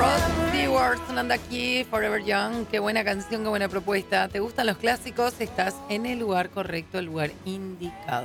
Rod Stewart sonando aquí, Forever Young. Qué buena canción, qué buena propuesta. ¿Te gustan los clásicos? Estás en el lugar correcto, el lugar indicado.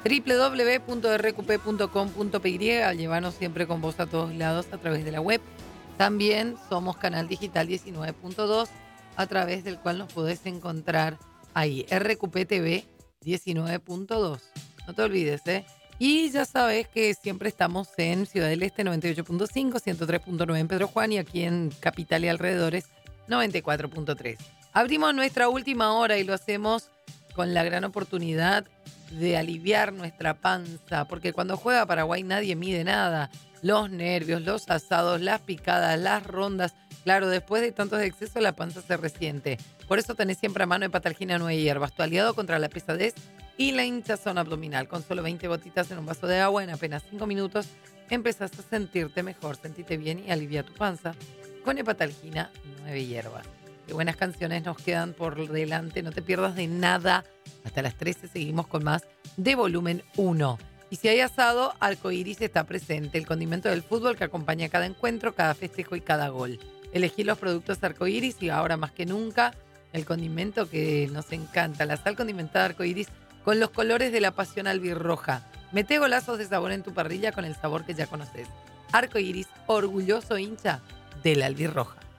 www.rqp.com.py. Llévanos siempre con vos a todos lados a través de la web. También somos Canal Digital 19.2, a través del cual nos podés encontrar ahí. RQP TV 19.2. No te olvides, ¿eh? Y ya sabes que siempre estamos en Ciudad del Este 98.5, 103.9 en Pedro Juan y aquí en Capital y alrededores 94.3. Abrimos nuestra última hora y lo hacemos con la gran oportunidad de aliviar nuestra panza, porque cuando juega Paraguay nadie mide nada. Los nervios, los asados, las picadas, las rondas. Claro, después de tantos excesos la panza se resiente. Por eso tenés siempre a mano Hepatalgina 9 hierbas, tu aliado contra la pesadez y la hinchazón abdominal. Con solo 20 gotitas en un vaso de agua, en apenas 5 minutos, empezás a sentirte mejor, sentirte bien y alivia tu panza con Hepatalgina 9 hierbas. Qué buenas canciones nos quedan por delante, no te pierdas de nada. Hasta las 13 seguimos con más de Volumen 1. Y si hay asado, Arcoiris está presente, el condimento del fútbol que acompaña cada encuentro, cada festejo y cada gol. Elegí los productos Arcoiris y ahora más que nunca, el condimento que nos encanta, la sal condimentada Arcoiris con los colores de la pasión albirroja. Mete golazos de sabor en tu parrilla con el sabor que ya conoces. Arcoiris, orgulloso hincha de la albirroja.